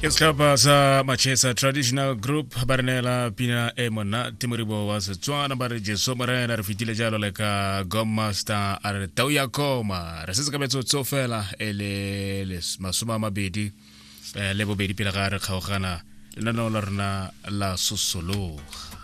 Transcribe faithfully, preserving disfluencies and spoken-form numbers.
Escapa sa Machesa Traditional Group barenela pina e mona timuribo wa Setswana bare Jeso marena re fitile jalo le ka Goma Star are tauya koma re se ka betso tsofela ele le masoma mabedi le bobedi pila ga re kgaogana le nano la rena la sosolo.